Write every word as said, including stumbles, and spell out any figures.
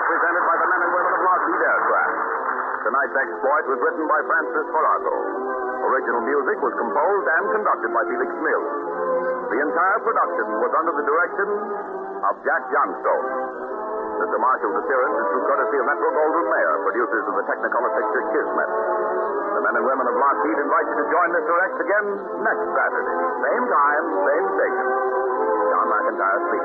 presented by the men and women of Lockheed Aircraft. Tonight's exploit was written by Francis Farago. Original music was composed and conducted by Felix Mills. The entire production was under the direction of Jack Johnstone. Mister Marshall's appearance is through courtesy of Metro Goldwyn Mayer, producers of the Technicolor picture Kismet. The men and women of Lockheed invite you to join Mister X again next Saturday. Same time, same station. John McIntyre speaking.